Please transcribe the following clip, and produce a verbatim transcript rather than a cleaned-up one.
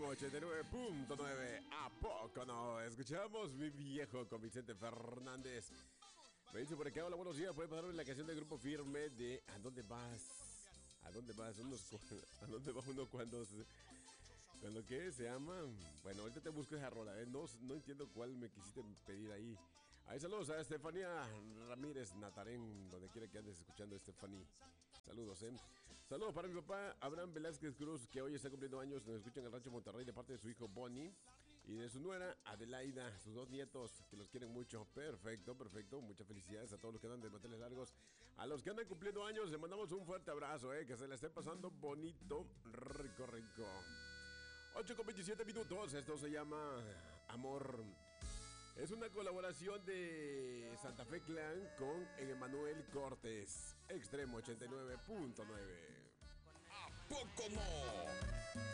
Extremo ochenta y nueve punto nueve. ¿A poco no? Escuchamos Mi Viejo con Vicente Fernández. Me dice por acá, hola, buenos días. Puede pasarme la canción del Grupo Firme de ¿A dónde vas? ¿A dónde vas? Unos, ¿A dónde va uno cuando se, cuando qué se llama? Bueno, ahorita te busco esa rola, ¿eh? No, no entiendo cuál me quisiste pedir ahí. Ahí saludos a Estefanía Ramírez Natarén, donde quiera que andes escuchando, Estefanía. Saludos, eh. Saludos para mi papá, Abraham Velázquez Cruz, que hoy está cumpliendo años. Nos escuchan en el Rancho Monterrey de parte de su hijo Bonnie y de su nuera Adelaida, sus dos nietos, que los quieren mucho. Perfecto, perfecto. Muchas felicidades a todos los que andan de manteles largos. A los que andan cumpliendo años, les mandamos un fuerte abrazo, eh. Que se la esté pasando bonito, rico, rico. ocho con veintisiete minutos. Esto se llama Amor. Es una colaboración de Santa Fe Clan con Emanuel Cortés. Extremo ochenta y nueve punto nueve. ¿A poco no?